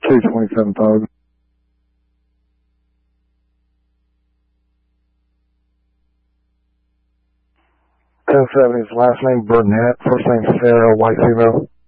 227,000. 1070's last name Burnett, first name Sarah, white female.